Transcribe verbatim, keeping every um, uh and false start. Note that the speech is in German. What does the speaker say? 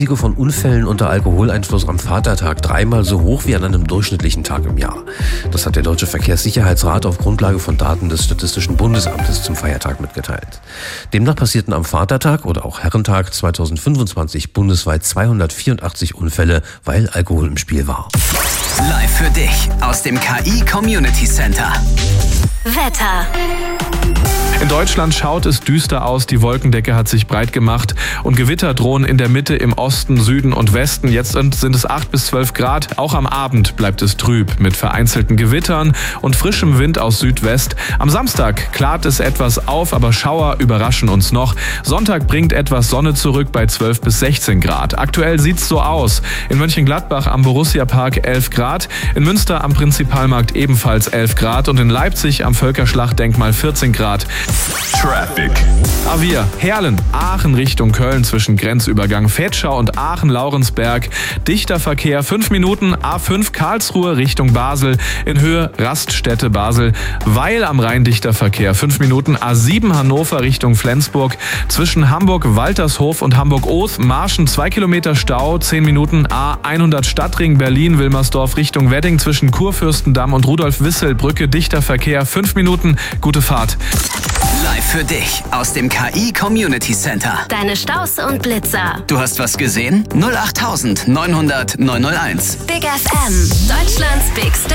Risiko von Unfällen unter Alkoholeinfluss am Vatertag dreimal so hoch wie an einem durchschnittlichen Tag im Jahr. Das hat der Deutsche Verkehrssicherheitsrat auf Grundlage von Daten des Statistischen Bundesamtes zum Feiertag mitgeteilt. Demnach passierten am Vatertag oder auch Herrentag zweitausendfünfundzwanzig bundesweit zweihundertvierundachtzig Unfälle, weil Alkohol im Spiel war. Live für dich aus dem K I Community Center. Wetter. In Deutschland schaut es düster aus, die Wolkendecke hat sich breit gemacht und Gewitter drohen in der Mitte, im Osten, Süden und Westen. Jetzt sind es acht bis zwölf Grad, auch am Abend bleibt es trüb mit vereinzelten Gewittern und frischem Wind aus Südwest. Am Samstag klart es etwas auf, aber Schauer überraschen uns noch. Sonntag bringt etwas Sonne zurück bei zwölf bis sechzehn Grad. Aktuell sieht's so aus. In Mönchengladbach am Borussia Park elf Grad, in Münster am Prinzipalmarkt ebenfalls elf Grad und in Leipzig am Völkerschlachtdenkmal vierzehn Grad. Traffic. A vier, Herlen, Aachen Richtung Köln zwischen Grenzübergang Vetschau und Aachen-Laurensberg. Dichter Verkehr, fünf Minuten. A fünf, Karlsruhe Richtung Basel. In Höhe Raststätte Basel. Weil am Rhein dichter Verkehr, fünf Minuten. A sieben, Hannover Richtung Flensburg. Zwischen Hamburg-Waltershof und Hamburg-Oth. Marschen, zwei Kilometer Stau, zehn Minuten. A hundert Stadtring Berlin-Wilmersdorf Richtung Wedding. Zwischen Kurfürstendamm und Rudolf-Wissel-Brücke dichter Verkehr, fünf Minuten. Gute Fahrt. Live für dich aus dem K I Community Center. Deine Staus und Blitzer. Du hast was gesehen? null acht neunhundert neunhundert neunhunderteins. Big F M. Deutschlands Big